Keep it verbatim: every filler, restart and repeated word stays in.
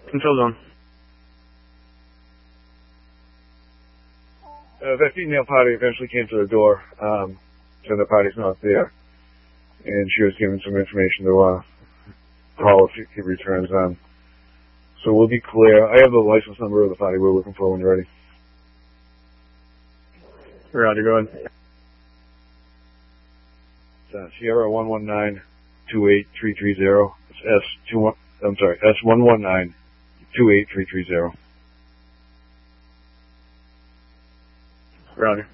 Control zone. Uh, that female party eventually came to the door, um, and the party's not there. And she was given some information to, uh, call if he returns. Um, so we'll be clear. I have the license number of the party we're looking for when you're ready. Roger, go ahead. It's, uh, Sierra one one nine two eight three three zero. It's S two one. I'm sorry, S one one nine two eight three three zero. Roger.